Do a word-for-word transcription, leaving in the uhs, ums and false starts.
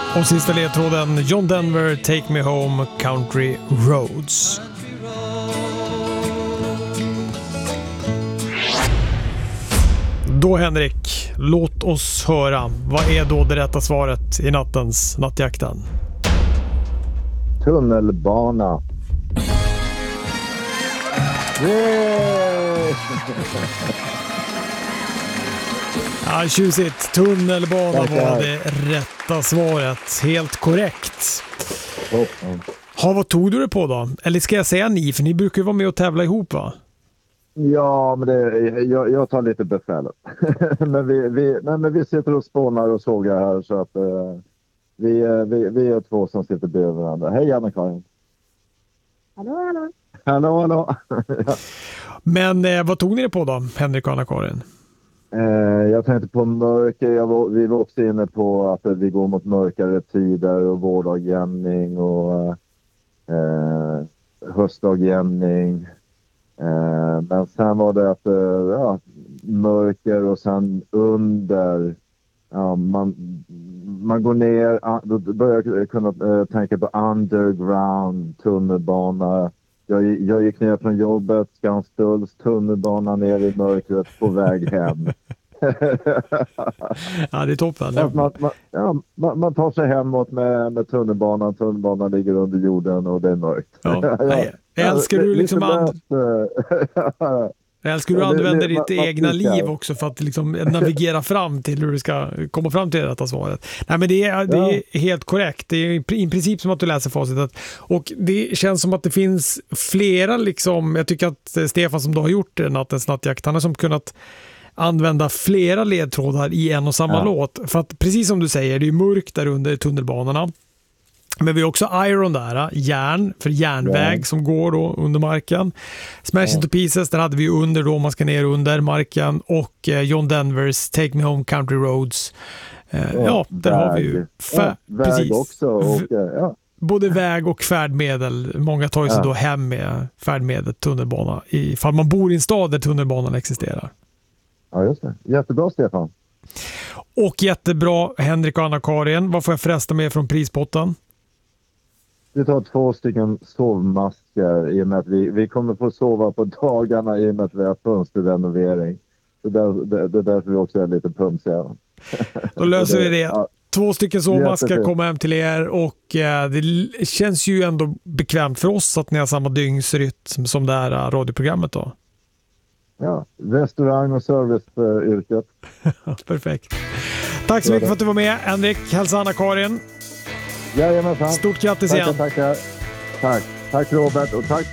Och sista ledtråden, John Denver, Take Me Home, Country Roads. Då Henrik, låt oss höra. Vad är då det rätta svaret i nattens nattjakten? Tunnelbana. Yeah! Ja, tjusigt. Tunnelbana var det rätta svaret. Helt korrekt. Ha, vad tog du det på då? Eller ska jag säga ni? För ni brukar ju vara med och tävla ihop, va? Ja, men det, jag, jag tar lite befälet. men, vi, vi, nej, men vi sitter och spånar och sågar här så att uh, vi, vi, vi är två som sitter bredvid varandra. Hej Anna-Karin. Hallå, hallå. Hallå, hallå. Men eh, vad tog ni det på då, Henrik och Anna-Karin? Eh, jag tänkte på mörker. Jag var, vi var också inne på att vi går mot mörkare tider och vårdagjämning och eh, höstdagjämning. Eh, men sen var det att eh, ja, mörker och sen under. Ja, man, man går ner, då börjar jag kunna eh, tänka på underground, tunnelbana. Jag, jag gick ner från jobbet, Skanstulls, tunnelbana ner i mörkret på väg hem. Ja, det är toppen. Ja, man, man, ja, man, man tar sig hemåt med, med tunnelbanan. Tunnelbanan ligger under jorden och det är mörkt. Ja. Ja, jag älskar du liksom and... Jag älskar du använder ditt man, egna man liv också för att liksom navigera fram till hur du ska komma fram till det rätta svaret. Nej, men det är, det är ja. helt korrekt. Det är i princip som att du läser facitet. Och det känns som att det finns flera liksom, jag tycker att Stefan som du har gjort nattens nattjakt, han har som kunnat använda flera ledtrådar i en och samma ja. låt. För att precis som du säger, det är mörkt där under tunnelbanorna. Men vi har också Iron där, järn, för järnväg ja. som går då under marken. Smash ja. into Pieces, där hade vi under då, man ska ner under marken. Och eh, John Denvers Take Me Home, Country Roads. Eh, ja, ja, där väg. har vi ju fär- ja, väg precis. också. Och, ja. Både väg och färdmedel. Många tar ju sig ja. då hem med färdmedlet tunnelbana ifall man bor i en stad där tunnelbanan existerar. Ja, just det. Jättebra, Stefan. Och jättebra, Henrik och Anna-Karin. Vad får jag förresten med från prispotten? Vi tar två stycken sovmasker i och med att vi, vi kommer få sova på dagarna i och med att vi har fönsterrenovering. Så där, det, det är därför vi också är lite pumsiga. Då löser det, vi det. Ja. Två stycken sovmasker kommer hem till er och eh, det känns ju ändå bekvämt för oss att ni har samma dygnsrytm som det här uh, radioprogrammet då. Ja, restaurang- och serviceyrket. Perfekt. Tack så mycket för att du var med, Henrik. Hälsa Anna-Karin. Jajamensan. Stort grattis tack, igen. Tack, tack. Tack, tack Robert och tack